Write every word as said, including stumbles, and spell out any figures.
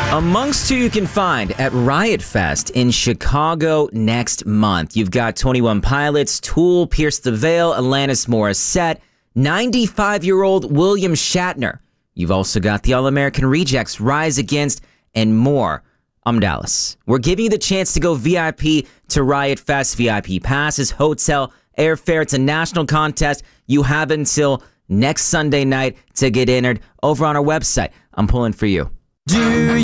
Amongst who you can find at Riot Fest in Chicago next month, you've got twenty-one Pilots, Tool, Pierce the Veil, Alanis Morissette, ninety-five-year-old William Shatner. You've also got the All-American Rejects, Rise Against, and more. I'm Dallas. We're giving you the chance to go V I P to Riot Fest. V I P passes, hotel, airfare. It's a national contest. You have until next Sunday night to get entered over on our website. I'm pulling for you. Do